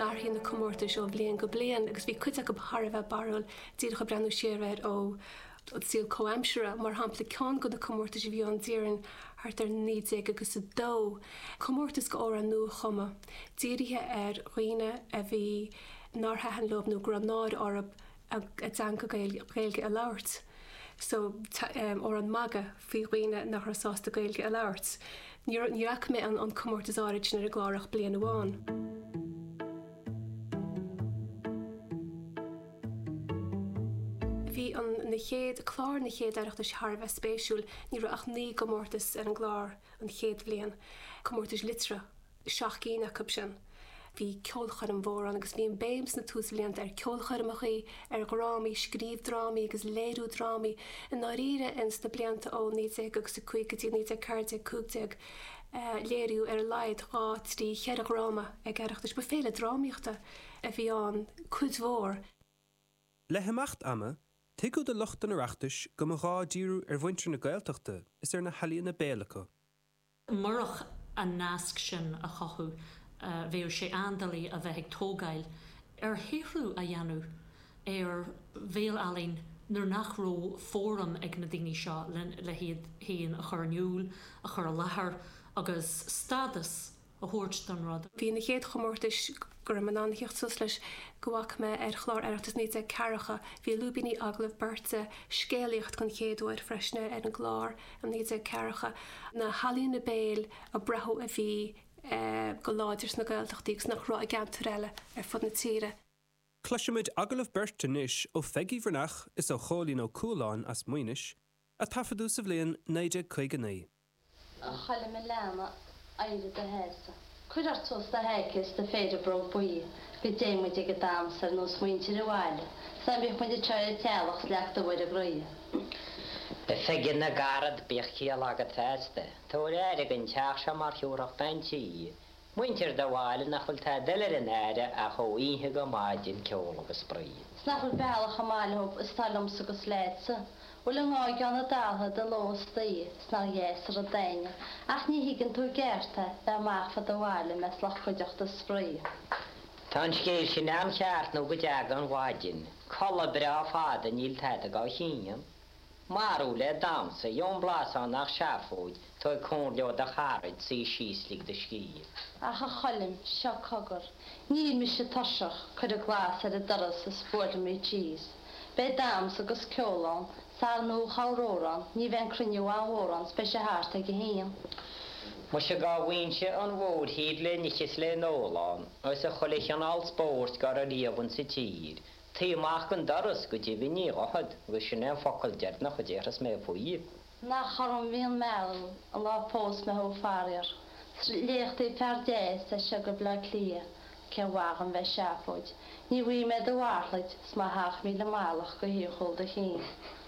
darhíí na comórtas ó bblion go blion, agus bhí cuite go Harbheith barúil díad go brenn siarad ó síl coamsere, mar hapla ceán go na comórtas bhí an díann hart 9 agus 2. Comórtas go óra nu chuma. Díirithe roioine a bhí nátha an lob nó granáid orb a dan go gailge a labhart. So or an maga fí roioine nach sásta gailge a labhart. Ní rac mé an comórtas áirid nar a glárach blian amháin. Bhí an na chéad chlár na chéad aireachtas Harbheith spéisiúil ní raach 9 comórtas ar an glár an chéad bblion. Comórtas litra, 7 na cub sin. Bhí ceolchar an mhór agus bhí an béims na túsbliant ar ceolchar amachí, ar grámaí, scríbdrámaí agus léirú drámaí in áíre ins na blianta ó 9 agus 5 go 9 cúgteag léirú ar leid rá trí chead gráma ag aireachtas ba féle drámaíochta a bhí an cúdmhór. Le hamacht ama, Tiú de locht an arachtas go a rádíú ar bhaintre na Gaeltachta is ar na halíon na béalacha. Marach a nasc sin a chothú bhéir sé andalaí a bheith ag tógáil ar héhrú a dhéanú ar bhéal alín nar nachró fóram ag na daoine seo le híon a chur niúil, a chur a lethar agus stadas a thuirt don rud. Bhí na chéad chomórtas gur an anchiocht sus leis gohac me ar chlár aireachtas 9 cearacha, bhí lúbíní aglah berta scéalaocht chun chéadúir freisne ar an glár an 9 cearacha. Na halíon na béal a brethó a bhí go láidirs na Gaeltachtaí nach rá a gantar eile ar fud na tíre. Cluisiimiid aglah berta níos ó feigi bharnach is ó cholín ó cúláin as muoinis a tafadú sa bblion 9 Chaile me lena aire de hésa. Cuidir tos de héicis de féidir bro buí, go déimmuid ag a dámsar nó smuintir a bháile, sa bhíh muid a treir tealach leach do bhid a bhríe. Fegin na garad bíoch cíal agad féiste, tóir éirig an teach sem mar hiúrach bentí. Muintir de bháile nach chuil tá deilir in éire a cho íthe go maidin ceolagus brí. Snachfuil bealach a máilhób is talumsa agus léitsa, bhfuil an gáid gan a dátha de lóstaí sná dhéasar a daine, ach ní higann tú géirta le máfa do bháile mes lech chuideachta sprí. Tá scéil sin am cheart nó go deag an bháidin, chola bra fáda níl teide gá chinam. Marú le damsa, jón blasa nach seafúid, tá cónleo de cháid sí síslíg de scíil. Ach a cholim, seo cogur, ní mi se toseach chud a glás ar a doras sa spórtamí cheese. Be dams agus ceolán, sár nó cháróran, ní bhein cruniú áhóran, speise háart ag a híam. Mu se gá bhainse an bhór híad le nichis le nóláin, agus a cholich an alspórt gar a riamhann sa tír. Tíach an daras go dtí bhí níochad, agus sin an focail dead nach chu déras mé faoíh. Nach chum bhíon meall an lápós me ho fáir. Léchtaí perdéis a se go bla lia, ce bhhagan bheith seafóid. Ní bhí me do bhharlaid má 8,000 máach go hiúchol de chin.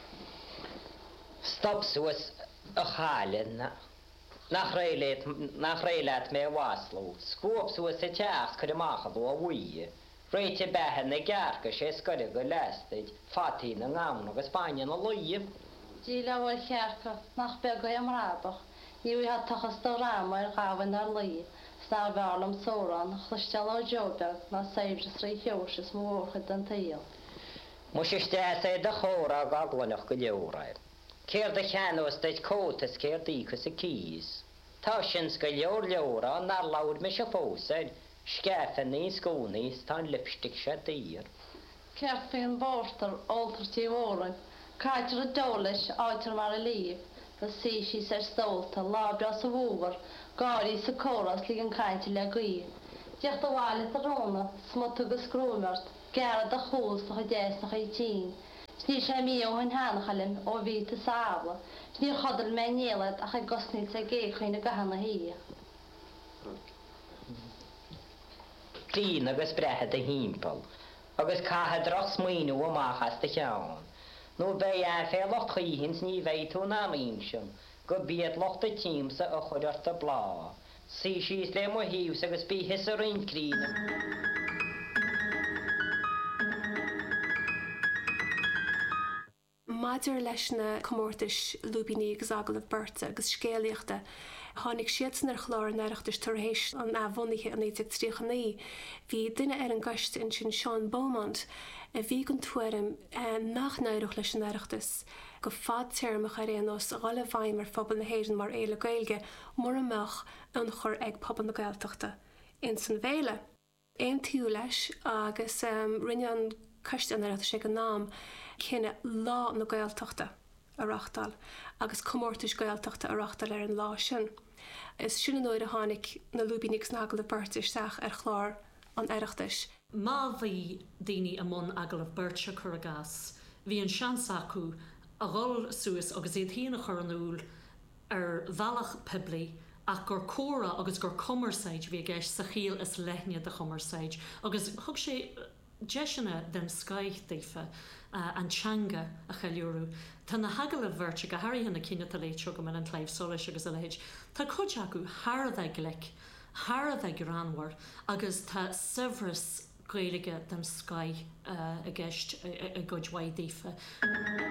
Stop suas a cháile nach réileat mé bháslú, scóp suas a teach chud amachchad ó bhuií. Réite bethe na gearcha sé scoide go leisteid, fatí na ngámna agus Spáine na luíomh. Dí lehfuil chearcha nach be go am rábach, ní bhí hat tuchas do ráma ar gáhan ar luí, sná bhearlam sórán, chluisteal ó Jobeag na saibres rí heosis mórchad an taíal. Mu sé stéas é de chóra a gaglanach go leoraid. Céir de cheanús deid cótas céir díchas a cís. Tá sin go leora nar laud me se fósaid, Scefa ní scónaí tá lipstic sé dír. Ceart féon bórtar oltartí óraid, caiitir a dólis áitir mar a líomh, na sísís ar stolta, lábra sa bhúvar, gáirí sa córas lí an caiinte le gaí. Deach do bháile a róna, smut agus scrúmart, gearad a chús nach a déas nach a tín. Sní sé mí ó an hánachalinn ó bhí a sábla, sní chodal me nílad a cha gosníil sa géchuin na gahanna hí. Tín agus brethe a hímpel, agus caithe dros muoinú amachchas de cheann. Nó bé fé lochchaíhins ní bhéitú ná sin, go bíad lochta tíimsa a chuidirta a blá. Sí síos le mo híos agus bíhis a rincrína. Maidir leis na comórtas lúbíní agus agalah berta agus scéalaochta Tháinig siad san ar chláir neireachtas tarhéis an bhhainithe an 1939. Bhí duine ar an gceist in sin Sean Beaumont a bhí an tuairim nach neireach leis an neireachtas. Go fad tearmach a réanos a gáile bhaim ar phobal na héireann mar éile gaeilge mar amach an chur ag phobal na Gaeltachta. In san bhéile, éon tíú leis agus rinne an ceist an neireachtas sé an nám cinenne lá na Gaeltachta arachtal, agus comórtais Gaeltachta arachtal ar an lá sin. Is sin an óid a tháinig na lúbínig snagel a Bertis seach ar chlár an eireachtas. Má bhí daoine amón Agaibh Birte chur a gas, bhí an seans acu a ghol suas agus iad híana chur an úl ar bhealach pebli ach gur córa agus gur commerceid bhí gceist sa chial is leithne de commerceid agus thug sé deisina den scaith défa antseanga a chailiúrú. Tá na Agaibh Birte go hairíhanna cinenne a léiteo go man an cléibh solis agus a leid. Tá chuid acu Harad ag glic, Harad ag ranhar agus tá Severus Gaeilge den Sky a gceist a gcuidhhaid défa.